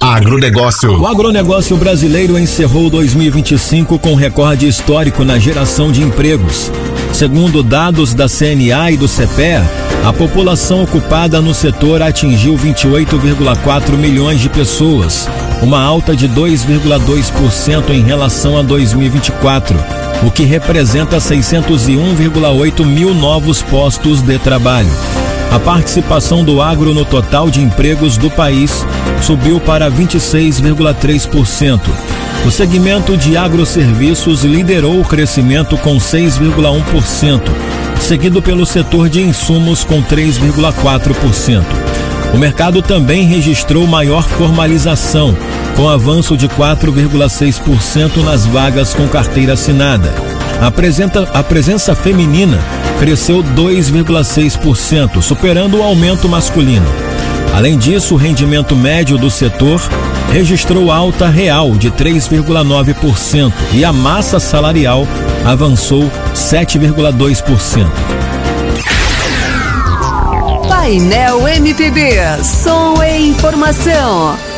Agronegócio. O agronegócio brasileiro encerrou 2025 com recorde histórico na geração de empregos. Segundo dados da CNA e do CPEA, a população ocupada no setor atingiu 28,4 milhões de pessoas, uma alta de 2,2% em relação a 2024, o que representa 601,8 mil novos postos de trabalho. A participação do agro no total de empregos do país subiu para 26,3%. O segmento de agroserviços liderou o crescimento com 6,1%, seguido pelo setor de insumos com 3,4%. O mercado também registrou maior formalização, com avanço de 4,6% nas vagas com carteira assinada. A presença feminina cresceu 2,6%, superando o aumento masculino. Além disso, o rendimento médio do setor registrou alta real de 3,9% e a massa salarial avançou 7,2%. Painel MPB, som e informação.